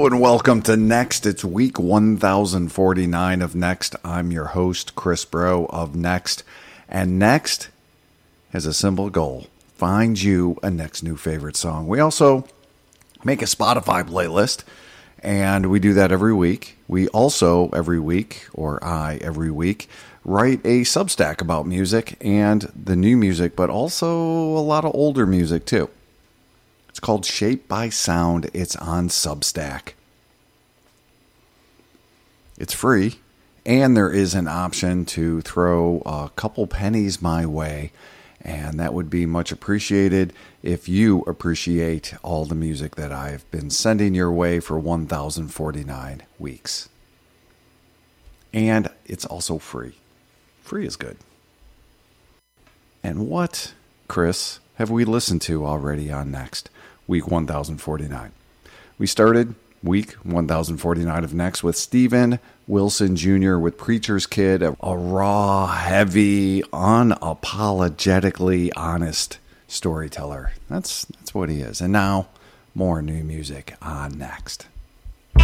and welcome to Next. It's week 1049 of Next. I'm your host, Chris Bro of Next. And Next has a simple goal. Find you a next new favorite song. We also make a Spotify playlist, and we do that every week. We also, every week, every week, write a Substack about music and the new music, but also a lot of older music too. It's called Shape by Sound. It's on Substack. It's free, and there is an option to throw a couple pennies my way, and that would be much appreciated if you appreciate all the music that I've been sending your way for 1049 weeks. And it's also free. Free is good. And what, Chris, have we listened to already on Next? Week 1049. We started week 1049 of Next with Steven Wilson Jr. with Preacher's Kid, a raw, heavy, unapologetically honest storyteller. That's what he is. And now, more new music on Next.